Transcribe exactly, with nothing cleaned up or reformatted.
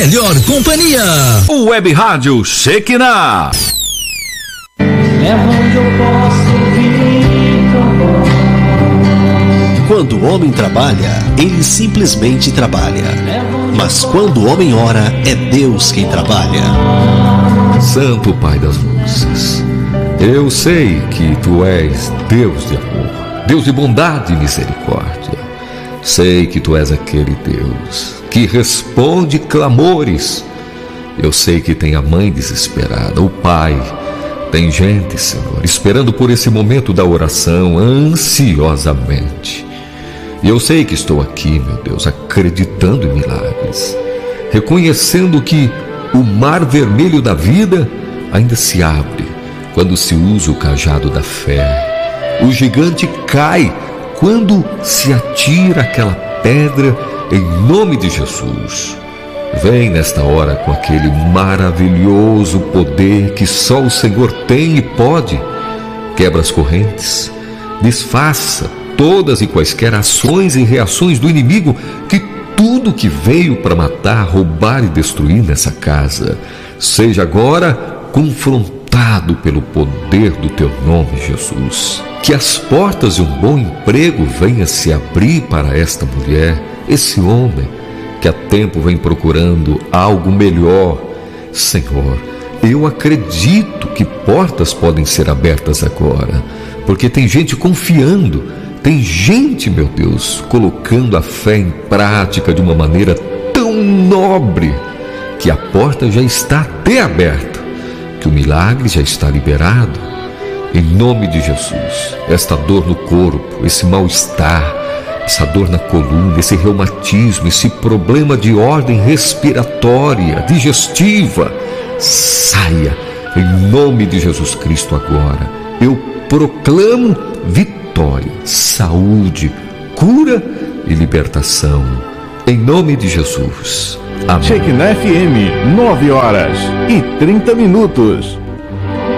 melhor companhia. O Web Rádio Shekinah. Quando o homem trabalha, ele simplesmente trabalha. Mas quando o homem ora, é Deus quem trabalha. Santo Pai das luzes, eu sei que Tu és Deus de amor, Deus de bondade e misericórdia. Sei que Tu és aquele Deus que responde clamores. Eu sei que tem a mãe desesperada, o pai. Tem gente, Senhor, esperando por esse momento da oração ansiosamente. E eu sei que estou aqui, meu Deus, acreditando em milagres, reconhecendo que o mar vermelho da vida ainda se abre quando se usa o cajado da fé. O gigante cai quando se atira aquela pedra em nome de Jesus. Vem nesta hora com aquele maravilhoso poder que só o Senhor tem e pode. Quebra as correntes, desfaça todas e quaisquer ações e reações do inimigo, que tudo que veio para matar, roubar e destruir nessa casa seja agora confrontado pelo poder do Teu nome, Jesus. Que as portas de um bom emprego venham se abrir para esta mulher, esse homem que há tempo vem procurando algo melhor. Senhor, eu acredito que portas podem ser abertas agora, porque tem gente confiando, tem gente, meu Deus, colocando a fé em prática de uma maneira tão nobre que a porta já está até aberta, que o milagre já está liberado. Em nome de Jesus, esta dor no corpo, esse mal-estar, essa dor na coluna, esse reumatismo, esse problema de ordem respiratória, digestiva, saia em nome de Jesus Cristo agora. Eu proclamo vitória, saúde, cura e libertação em nome de Jesus. Amém. Shekinah F M, nove horas e trinta minutos.